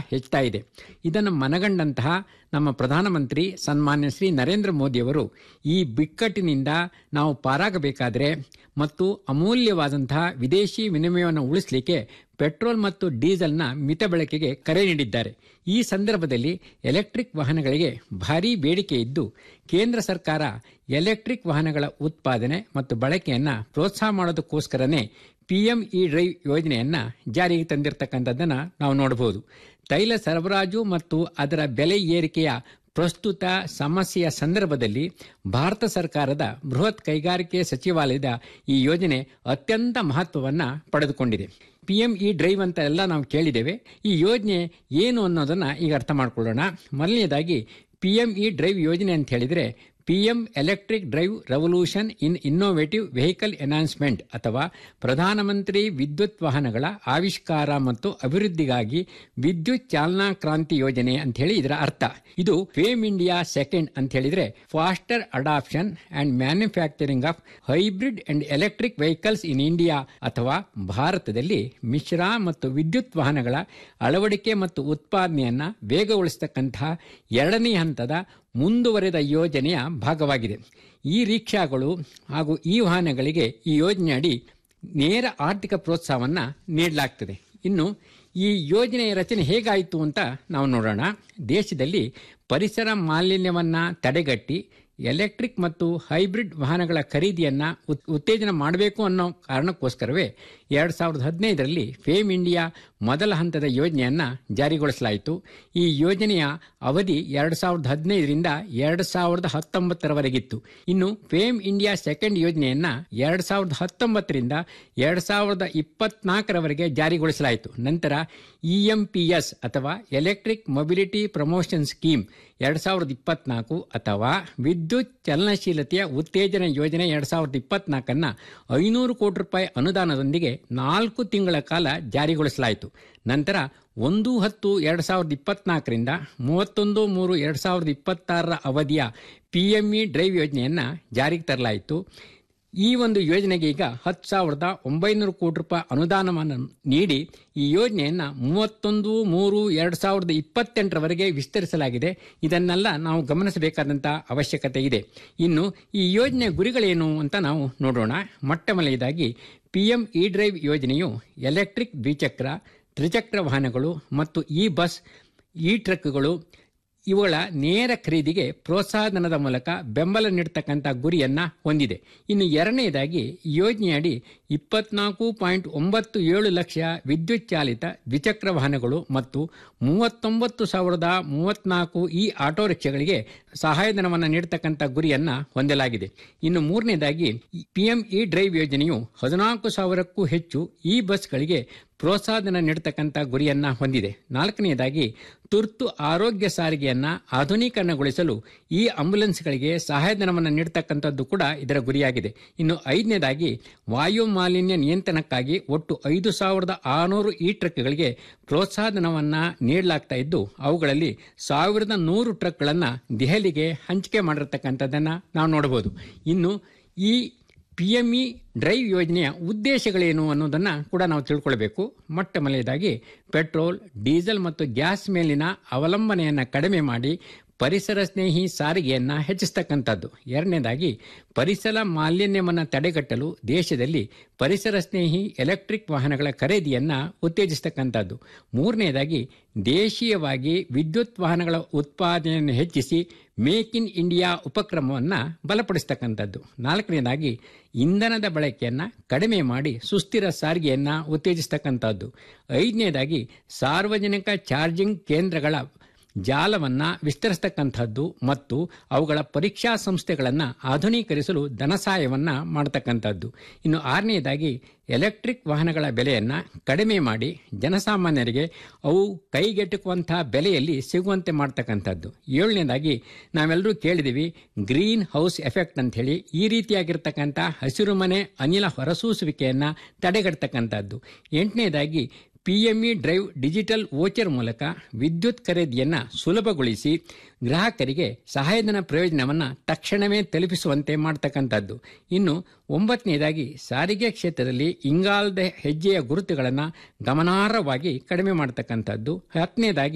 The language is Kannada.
ಹೆಚ್ಚುತ್ತಾ ಇದೆ. ಇದನ್ನು ಮನಗಂಡಂತಹ ನಮ್ಮ ಪ್ರಧಾನಮಂತ್ರಿ ಸನ್ಮಾನ್ಯ ಶ್ರೀ ನರೇಂದ್ರ ಮೋದಿಯವರು ಈ ಬಿಕ್ಕಟ್ಟಿನಿಂದ ನಾವು ಪಾರಾಗಬೇಕಾದರೆ ಮತ್ತು ಅಮೂಲ್ಯವಾದಂತಹ ವಿದೇಶಿ ವಿನಿಮಯವನ್ನು ಉಳಿಸಲಿಕ್ಕೆ ಪೆಟ್ರೋಲ್ ಮತ್ತು ಡೀಸೆಲ್ನ ಮಿತ ಬಳಕೆಗೆ ಕರೆ ನೀಡಿದ್ದಾರೆ. ಈ ಸಂದರ್ಭದಲ್ಲಿ ಎಲೆಕ್ಟ್ರಿಕ್ ವಾಹನಗಳಿಗೆ ಭಾರೀ ಬೇಡಿಕೆ ಇದ್ದು ಕೇಂದ್ರ ಸರ್ಕಾರ ಎಲೆಕ್ಟ್ರಿಕ್ ವಾಹನಗಳ ಉತ್ಪಾದನೆ ಮತ್ತು ಬಳಕೆಯನ್ನು ಪ್ರೋತ್ಸಾಹ ಮಾಡೋದಕ್ಕೋಸ್ಕರನೇ PME ಡ್ರೈವ್ ಯೋಜನೆಯನ್ನು ಜಾರಿಗೆ ತಂದಿರತಕ್ಕಂಥದ್ದನ್ನು ನಾವು ನೋಡಬಹುದು. ತೈಲ ಸರಬರಾಜು ಮತ್ತು ಅದರ ಬೆಲೆ ಏರಿಕೆಯ ಪ್ರಸ್ತುತ ಸಮಸ್ಯೆಯ ಸಂದರ್ಭದಲ್ಲಿ ಭಾರತ ಸರ್ಕಾರದ ಬೃಹತ್ ಕೈಗಾರಿಕೆ ಸಚಿವಾಲಯದ ಈ ಯೋಜನೆ ಅತ್ಯಂತ ಮಹತ್ವವನ್ನು ಪಡೆದುಕೊಂಡಿದೆ. PME ಡ್ರೈವ್ ಅಂತ ಎಲ್ಲ ನಾವು ಕೇಳಿದ್ದೇವೆ. ಈ ಯೋಜನೆ ಏನು ಅನ್ನೋದನ್ನು ಈಗ ಅರ್ಥ ಮಾಡ್ಕೊಳ್ಳೋಣ. ಮೊದಲನೇದಾಗಿ PME ಡ್ರೈವ್ ಯೋಜನೆ ಅಂತ ಹೇಳಿದರೆ PM ಎಲೆಕ್ಟ್ರಿಕ್ ಡ್ರೈವ್ ರೆವಲ್ಯೂಷನ್ ಇನ್ ಇನ್ನೋವೇಟಿವ್ ವೆಹಿಕಲ್ ಎನ್ಹಾನ್ಸ್ಮೆಂಟ್ ಅಥವಾ ಪ್ರಧಾನಮಂತ್ರಿ ವಿದ್ಯುತ್ ವಾಹನಗಳ ಆವಿಷ್ಕಾರ ಮತ್ತು ಅಭಿವೃದ್ಧಿಗಾಗಿ ವಿದ್ಯುತ್ ಚಾಲನಾ ಕ್ರಾಂತಿ ಯೋಜನೆ ಅಂತ ಹೇಳಿ ಇದರ ಅರ್ಥ. ಇದು ಫೇಮ್ ಇಂಡಿಯಾ ಸೆಕೆಂಡ್ ಅಂತ ಹೇಳಿದ್ರೆ faster adoption and manufacturing of hybrid and electric vehicles in India ಅಥವಾ ಭಾರತದಲ್ಲಿ ಮಿಶ್ರ ಮತ್ತು ವಿದ್ಯುತ್ ವಾಹನಗಳ ಅಳವಡಿಕೆ ಮತ್ತು ಉತ್ಪಾದನೆಯನ್ನು ವೇಗಗೊಳಿಸತಕ್ಕಂತಹ ಎರಡನೇ ಹಂತದ ಮುಂದುವರೆದ ಯೋಜನೆಯ ಭಾಗವಾಗಿದೆ. ಈ ರಿಕ್ಷಾಗಳು ಹಾಗೂ ಈ ವಾಹನಗಳಿಗೆ ಈ ಯೋಜನೆಯಡಿ ನೇರ ಆರ್ಥಿಕ ಪ್ರೋತ್ಸಾಹವನ್ನು ನೀಡಲಾಗ್ತದೆ. ಇನ್ನು ಈ ಯೋಜನೆಯ ರಚನೆ ಹೇಗಾಯಿತು ಅಂತ ನಾವು ನೋಡೋಣ. ದೇಶದಲ್ಲಿ ಪರಿಸರ ಮಾಲಿನ್ಯವನ್ನು ತಡೆಗಟ್ಟಿ ಎಲೆಕ್ಟ್ರಿಕ್ ಮತ್ತು ಹೈಬ್ರಿಡ್ ವಾಹನಗಳ ಖರೀದಿಯನ್ನು ಉತ್ತೇಜನ ಮಾಡಬೇಕು ಅನ್ನೋ ಕಾರಣಕ್ಕೋಸ್ಕರವೇ 2015ರಲ್ಲಿ ಫೇಮ್ ಇಂಡಿಯಾ ಮೊದಲ ಹಂತದ ಯೋಜನೆಯನ್ನು ಜಾರಿಗೊಳಿಸಲಾಯಿತು. ಈ ಯೋಜನೆಯ ಅವಧಿ 2015ರಿಂದ 2019ರವರೆಗಿತ್ತು. ಇನ್ನು ಫೇಮ್ ಇಂಡಿಯಾ ಸೆಕೆಂಡ್ ಯೋಜನೆಯನ್ನು 2019ರಿಂದ 2024ರವರೆಗೆ ಜಾರಿಗೊಳಿಸಲಾಯಿತು. ನಂತರ EMPS ಅಥವಾ ಎಲೆಕ್ಟ್ರಿಕ್ ಮೊಬಿಲಿಟಿ ಪ್ರಮೋಷನ್ ಸ್ಕೀಮ್ 2024 ಅಥವಾ ವಿದ್ಯುತ್ ಚಲನಶೀಲತೆಯ ಉತ್ತೇಜನ ಯೋಜನೆ 2024 500 ಕೋಟಿ ರೂಪಾಯಿ ಅನುದಾನದೊಂದಿಗೆ 4 ತಿಂಗಳ ಕಾಲ ಜಾರಿಗೊಳಿಸಲಾಯಿತು. ನಂತರ 1/10/2024ರಿಂದ 31/3/2026 ಅವಧಿಯ PME ಡ್ರೈವ್ ಯೋಜನೆಯನ್ನು ಜಾರಿಗೆ ತರಲಾಯಿತು. ಈ ಒಂದು ಯೋಜನೆಗೆ ಈಗ 10,900 ಕೋಟಿ ರೂಪಾಯಿ ಅನುದಾನವನ್ನು ನೀಡಿ ಈ ಯೋಜನೆಯನ್ನು 31/3/2028ರವರೆಗೆ ವಿಸ್ತರಿಸಲಾಗಿದೆ. ಇದನ್ನೆಲ್ಲ ನಾವು ಗಮನಿಸಬೇಕಾದಂಥ ಅವಶ್ಯಕತೆ ಇದೆ. ಇನ್ನು ಈ ಯೋಜನೆಯ ಗುರಿಗಳೇನು ಅಂತ ನಾವು ನೋಡೋಣ. ಮೊಟ್ಟಮೊದಲನೇದಾಗಿ PME ಡ್ರೈವ್ ಯೋಜನೆಯು ಎಲೆಕ್ಟ್ರಿಕ್ ದ್ವಿಚಕ್ರ, ತ್ರಿಚಕ್ರ ವಾಹನಗಳು ಮತ್ತು ಬಸ್, ಟ್ರಕ್ಗಳು ಇವುಗಳ ನೇರ ಖರೀದಿಗೆ ಪ್ರೋತ್ಸಾಹಧನದ ಮೂಲಕ ಬೆಂಬಲ ನೀಡತಕ್ಕಂಥ ಗುರಿಯನ್ನು ಹೊಂದಿದೆ. ಇನ್ನು ಎರಡನೇದಾಗಿ ಯೋಜನೆಯಡಿ 24.97 ಲಕ್ಷ ವಿದ್ಯುತ್ ಚಾಲಿತ ದ್ವಿಚಕ್ರ ವಾಹನಗಳು ಮತ್ತು 39,034 ಆಟೋ ರಿಕ್ಷಾಗಳಿಗೆ ಸಹಾಯಧನವನ್ನು ನೀಡತಕ್ಕಂಥ ಗುರಿಯನ್ನು ಹೊಂದಲಾಗಿದೆ. ಇನ್ನು ಮೂರನೇದಾಗಿ PME ಡ್ರೈವ್ ಯೋಜನೆಯು 14,000ಕ್ಕೂ ಹೆಚ್ಚು ಬಸ್ಗಳಿಗೆ ಪ್ರೋತ್ಸಾಹಧನ ನೀಡತಕ್ಕಂಥ ಗುರಿಯನ್ನು ಹೊಂದಿದೆ. ನಾಲ್ಕನೆಯದಾಗಿ ತುರ್ತು ಆರೋಗ್ಯ ಸಾರಿಗೆಯನ್ನು ಆಧುನೀಕರಣಗೊಳಿಸಲು ಆಂಬ್ಯುಲೆನ್ಸ್ಗಳಿಗೆ ಸಹಾಯಧನವನ್ನು ನೀಡತಕ್ಕಂಥದ್ದು ಕೂಡ ಇದರ ಗುರಿಯಾಗಿದೆ. ಇನ್ನು ಐದನೇದಾಗಿ ವಾಯು ಮಾಲಿನ್ಯ ನಿಯಂತ್ರಣಕ್ಕಾಗಿ ಒಟ್ಟು 5,600 ಟ್ರಕ್ಗಳಿಗೆ ಪ್ರೋತ್ಸಾಹಧನವನ್ನು ನೀಡಲಾಗ್ತಾ ಇದ್ದು ಅವುಗಳಲ್ಲಿ 1,100 ಟ್ರಕ್ಗಳನ್ನು ದೆಹಲಿಗೆ ಹಂಚಿಕೆ ಮಾಡಿರತಕ್ಕಂಥದ್ದನ್ನು ನಾವು ನೋಡಬಹುದು. ಇನ್ನು ಈ PME ಡ್ರೈವ್ ಯೋಜನೆಯ ಉದ್ದೇಶಗಳೇನು ಅನ್ನೋದನ್ನು ಕೂಡ ನಾವು ತಿಳ್ಕೊಳ್ಬೇಕು. ಮೊಟ್ಟಮೊದಲನೇದಾಗಿ ಪೆಟ್ರೋಲ್, ಡೀಸೆಲ್ ಮತ್ತು ಗ್ಯಾಸ್ ಮೇಲಿನ ಅವಲಂಬನೆಯನ್ನು ಕಡಿಮೆ ಮಾಡಿ ಪರಿಸರ ಸ್ನೇಹಿ ಸಾರಿಗೆಯನ್ನು ಹೆಚ್ಚಿಸ್ತಕ್ಕಂಥದ್ದು. ಎರಡನೇದಾಗಿ ಪರಿಸರ ಮಾಲಿನ್ಯವನ್ನು ತಡೆಗಟ್ಟಲು ದೇಶದಲ್ಲಿ ಪರಿಸರ ಸ್ನೇಹಿ ಎಲೆಕ್ಟ್ರಿಕ್ ವಾಹನಗಳ ಖರೀದಿಯನ್ನು ಉತ್ತೇಜಿಸ್ತಕ್ಕಂಥದ್ದು. ಮೂರನೇದಾಗಿ ದೇಶೀಯವಾಗಿ ವಿದ್ಯುತ್ ವಾಹನಗಳ ಉತ್ಪಾದನೆಯನ್ನು ಹೆಚ್ಚಿಸಿ ಮೇಕ್ ಇನ್ ಇಂಡಿಯಾ ಉಪಕ್ರಮವನ್ನು ಬಲಪಡಿಸ್ತಕ್ಕಂಥದ್ದು. ನಾಲ್ಕನೇದಾಗಿ ಇಂಧನದ ಬಳಕೆಯನ್ನು ಕಡಿಮೆ ಮಾಡಿ ಸುಸ್ಥಿರ ಸಾರಿಗೆಯನ್ನು ಉತ್ತೇಜಿಸ್ತಕ್ಕಂಥದ್ದು. ಐದನೇದಾಗಿ ಸಾರ್ವಜನಿಕ ಚಾರ್ಜಿಂಗ್ ಕೇಂದ್ರಗಳ ಜಾಲವನ್ನು ವಿಸ್ತರಿಸತಕ್ಕಂಥದ್ದು ಮತ್ತು ಅವುಗಳ ಪರೀಕ್ಷಾ ಸಂಸ್ಥೆಗಳನ್ನು ಆಧುನೀಕರಿಸಲು ಧನಸಹಾಯವನ್ನು ಮಾಡತಕ್ಕಂಥದ್ದು. ಇನ್ನು ಆರನೇದಾಗಿ ಎಲೆಕ್ಟ್ರಿಕ್ ವಾಹನಗಳ ಬೆಲೆಯನ್ನು ಕಡಿಮೆ ಮಾಡಿ ಜನಸಾಮಾನ್ಯರಿಗೆ ಅವು ಕೈಗೆಟುಕುವಂತಹ ಬೆಲೆಯಲ್ಲಿ ಸಿಗುವಂತೆ ಮಾಡ್ತಕ್ಕಂಥದ್ದು. ಏಳನೇದಾಗಿ ನಾವೆಲ್ಲರೂ ಕೇಳಿದ್ದೀವಿ ಗ್ರೀನ್ ಹೌಸ್ ಎಫೆಕ್ಟ್ ಅಂತ ಹೇಳಿ. ಈ ರೀತಿಯಾಗಿರ್ತಕ್ಕಂಥ ಹಸಿರುಮನೆ ಅನಿಲ ಹೊರಸೂಸುವಿಕೆಯನ್ನು ತಡೆಗಟ್ಟತಕ್ಕಂಥದ್ದು. ಎಂಟನೇದಾಗಿ PME ಡ್ರೈವ್ ಡಿಜಿಟಲ್ ವೋಚರ್ ಮೂಲಕ ವಿದ್ಯುತ್ ಖರೀದಿಯನ್ನು ಸುಲಭಗೊಳಿಸಿ ಗ್ರಾಹಕರಿಗೆ ಸಹಾಯಧನ ಪ್ರಯೋಜನವನ್ನು ತಕ್ಷಣವೇ ತಲುಪಿಸುವಂತೆ ಮಾಡತಕ್ಕಂಥದ್ದು. ಇನ್ನು ಒಂಬತ್ತನೇದಾಗಿ ಸಾರಿಗೆ ಕ್ಷೇತ್ರದಲ್ಲಿ ಇಂಗಾಲದ ಹೆಜ್ಜೆಯ ಗುರುತುಗಳನ್ನು ಗಮನಾರ್ಹವಾಗಿ ಕಡಿಮೆ ಮಾಡತಕ್ಕಂಥದ್ದು. ಹತ್ತನೇದಾಗಿ